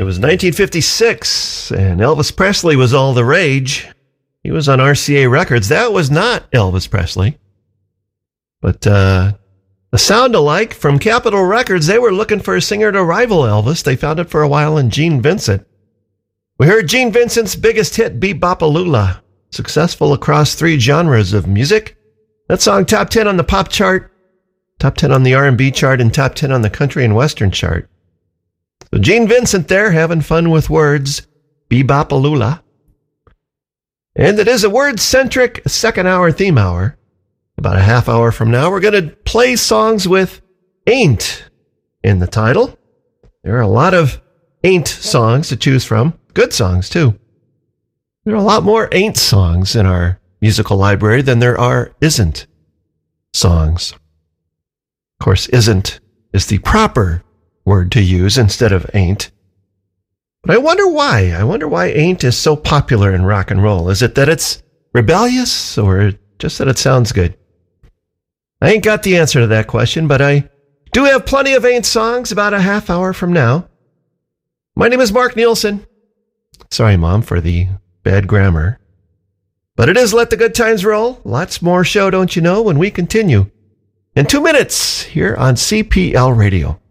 was 1956, and Elvis Presley was all the rage. He was on RCA Records. That was not Elvis Presley. But the sound alike from Capitol Records, they were looking for a singer to rival Elvis. They found it for a while in Gene Vincent. We heard Gene Vincent's biggest hit, Be-Bop-A-Lula, successful across 3 genres of music. That song top 10 on the pop chart, top 10 on the R&B chart, and top 10 on the country and western chart. So Gene Vincent there having fun with words, Be-Bop-A-Lula. And it is a word-centric second hour theme hour. About a half hour from now, we're going to play songs with ain't in the title. There are a lot of ain't songs to choose from. Good songs, too. There are a lot more ain't songs in our musical library than there are isn't songs. Of course, isn't is the proper word to use instead of ain't. But I wonder why. I wonder why ain't is so popular in rock and roll. Is it that it's rebellious or just that it sounds good? I ain't got the answer to that question, but I do have plenty of ain't songs about a half hour from now. My name is Mark Nielsen. Sorry, Mom, for the bad grammar. But it is Let the Good Times Roll. Lots more show, don't you know, when we continue in 2 minutes here on CPL Radio.